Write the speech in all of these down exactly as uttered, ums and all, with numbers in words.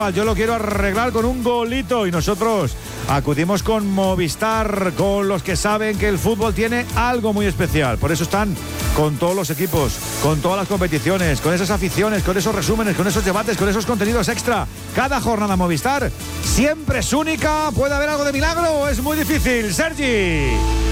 Yo lo quiero arreglar con un golito y nosotros acudimos con Movistar, con los que saben que el fútbol tiene algo muy especial. Por eso están con todos los equipos, con todas las competiciones, con esas aficiones, con esos resúmenes, con esos debates, con esos contenidos extra. Cada jornada Movistar siempre es única. ¿Puede haber algo de milagro o es muy difícil? Sergi.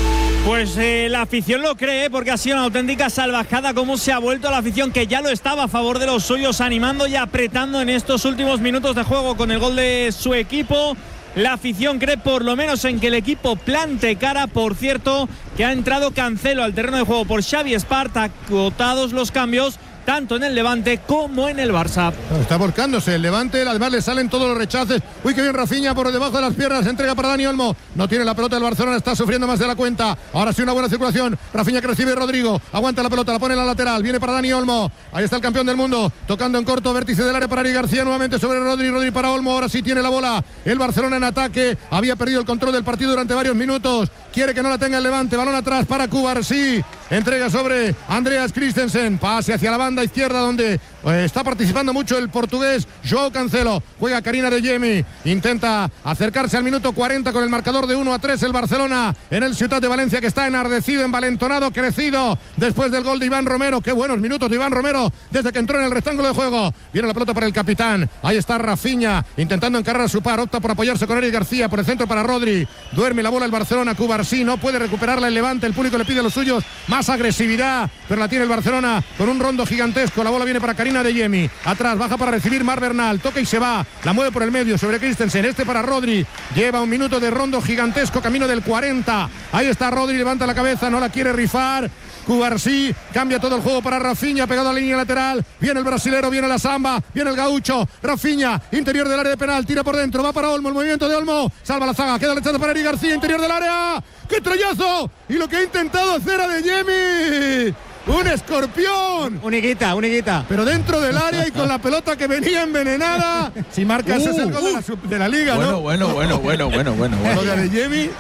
Pues eh, la afición lo cree, porque ha sido una auténtica salvajada cómo se ha vuelto la afición, que ya lo estaba a favor de los suyos, animando y apretando en estos últimos minutos de juego con el gol de su equipo. La afición cree por lo menos en que el equipo plante cara. Por cierto, que ha entrado Cancelo al terreno de juego por Xavi Espart, acotados los cambios tanto en el Levante como en el Barça. Está volcándose el Levante, además le salen todos los rechaces. Uy, qué bien Rafinha por debajo de las piernas, entrega para Dani Olmo. No tiene la pelota el Barcelona, está sufriendo más de la cuenta. Ahora sí una buena circulación. Rafinha que recibe Rodrigo, aguanta la pelota, la pone en la lateral, viene para Dani Olmo. Ahí está el campeón del mundo, tocando en corto, vértice del área para Eric García, nuevamente sobre Rodri, Rodri para Olmo. Ahora sí tiene la bola el Barcelona en ataque, había perdido el control del partido durante varios minutos. Quiere que no la tenga el Levante, balón atrás para Cubarsí. Entrega sobre Andreas Christensen, pase hacia la banda izquierda donde eh, está participando mucho el portugués João Cancelo. Juega Karina de Jemi, intenta acercarse al minuto cuarenta con el marcador de uno a tres el Barcelona en el Ciutat de Valencia, que está enardecido, envalentonado, crecido después del gol de Iván Romero. Qué buenos minutos de Iván Romero desde que entró en el rectángulo de juego. Viene la pelota para el capitán, ahí está Rafinha intentando encarar a su par, opta por apoyarse con Eric García, por el centro para Rodri, duerme la bola el Barcelona. Cubarsí no puede recuperarla el Levante, el público le pide a los suyos más agresividad, pero la tiene el Barcelona con un rondo gigantesco. La bola viene para Karina de Jemi, atrás baja para recibir Mar Bernal, toca y se va, la mueve por el medio sobre Christensen, este para Rodri, lleva un minuto de rondo gigantesco, camino del cuarenta, ahí está Rodri, levanta la cabeza, no la quiere rifar. Cubarsí cambia todo el juego para Rafinha, pegado a la línea lateral, viene el brasilero, viene la samba, viene el gaucho, Rafinha, interior del área de penal, tira por dentro, va para Olmo, el movimiento de Olmo, salva la zaga, queda rechazado para Eric García, interior del área, ¡qué troyazo! Y lo que ha intentado hacer a De Jemi, ¡un escorpión! Uniguita, uniguita. Pero dentro del área y con la pelota que venía envenenada. Si marca ese uh, es el gol uh, de, la, sub, de la liga, bueno, ¿no? Bueno, bueno, bueno, bueno, bueno, bueno. Lo de De Jemi.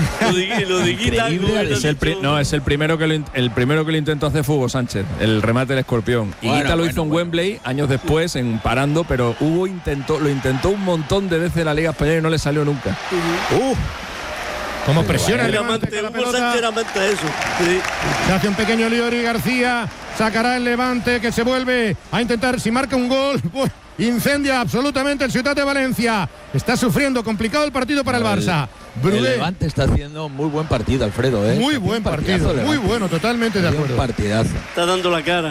Lo de Guita, es el pri- no, es el primero que lo, el primero que lo intentó hacer fue Hugo Sánchez, el remate del escorpión. Y bueno, Guita lo bueno, hizo en bueno. Wembley años después, en parando, pero Hugo intentó, lo intentó un montón de veces en la Liga Española y no le salió nunca. Uh. Como presiona el Levante con la pelota. Eso. Sí. Se hace un pequeño lío Eric García, sacará el Levante, que se vuelve a intentar, si marca un gol, pues, incendia absolutamente el Ciutat de Valencia. Está sufriendo, complicado el partido para el Barça. El Levante está haciendo muy buen partido, Alfredo, ¿eh? Muy buen partido, muy bueno, totalmente de acuerdo. Un partidazo. Está dando la cara.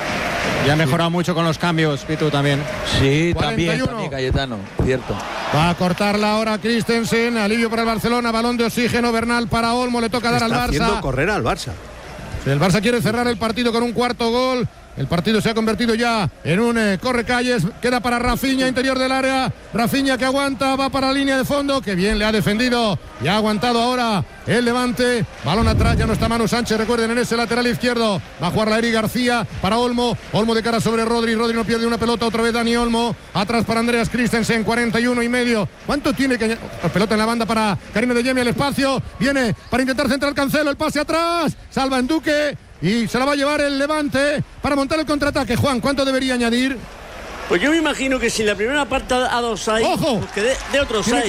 Y ha mejorado mucho con los cambios, Pitu, también. Sí, cuarenta y uno. también, también, Cayetano, cierto. Va a cortarla ahora Christensen, alivio para el Barcelona, balón de oxígeno, Bernal para Olmo, le toca dar está al Barça. haciendo correr al Barça. El Barça quiere cerrar el partido con un cuarto gol. El partido se ha convertido ya en un eh, correcalles. Queda para Rafinha, interior del área. Rafinha que aguanta, va para la línea de fondo. Que bien le ha defendido y ha aguantado ahora el Levante. Balón atrás, ya no está Manu Sánchez, recuerden, en ese lateral izquierdo. Va a jugar la Eric García para Olmo. Olmo de cara sobre Rodri. Rodri no pierde una pelota, otra vez Dani Olmo. Atrás para Andreas Christensen, cuarenta y uno y medio. ¿Cuánto tiene que...? Pelota en la banda para Karina de Jemi, al espacio. Viene para intentar centrar Cancelo, el pase atrás. Salva en Duque. Y se la va a llevar el Levante para montar el contraataque. Juan, ¿cuánto debería añadir? Pues yo me imagino que si la primera parte ha dado seis, ¡ojo! Pues que de, de otros seis.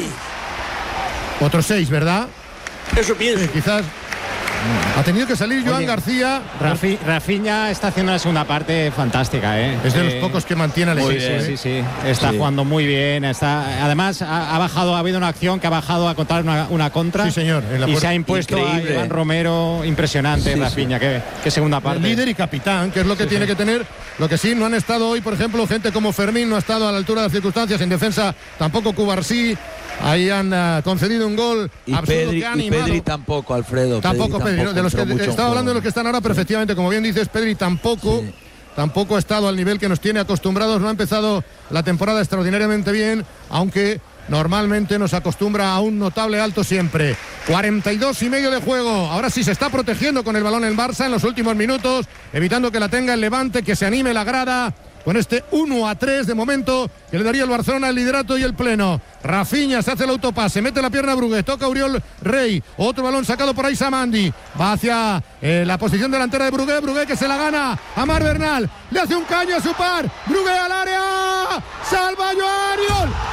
Otros seis, ¿verdad? Eso pienso. Sí, quizás. Ha tenido que salir Joan Oye, García. Rafi, Rafinha está haciendo la segunda parte fantástica, ¿eh? Es de eh, los pocos que mantiene al muy equipo. bien, ¿eh? sí, sí. Está sí. jugando muy bien. Está, además, ha, ha bajado, ha habido una acción que ha bajado a contar una, una contra. Sí, señor. En la y puerta. se ha impuesto Increíble. a Iván Romero. Impresionante, sí, Rafinha. Sí. Qué, qué segunda parte. El líder y capitán, que es lo que sí, tiene sí. que tener. Lo que sí, no han estado hoy, por ejemplo, gente como Fermín, no ha estado a la altura de las circunstancias. En defensa, tampoco Cubarsí. Ahí han uh, concedido un gol y absurdo Pedri, que ha y animado. Pedri tampoco, Alfredo. Tampoco Pedri, Pedri ¿no? De los que estaba hablando de los que están ahora, pero sí. efectivamente, como bien dices, Pedri tampoco, sí. tampoco ha estado al nivel que nos tiene acostumbrados. No ha empezado la temporada extraordinariamente bien, aunque normalmente nos acostumbra a un notable alto siempre. cuarenta y dos y medio de juego. Ahora sí se está protegiendo con el balón el Barça en los últimos minutos, evitando que la tenga el Levante, que se anime la grada. Con este uno a tres de momento que le daría el Barcelona el liderato y el pleno. Rafinha se hace el autopase, mete la pierna a Brugués, toca a Uriol Rey, otro balón sacado por ahí Samandi, va hacia eh, la posición delantera de Brugués, Brugués que se la gana a Mar Bernal, le hace un caño a su par, Brugués al área, salva a Joan Uriol.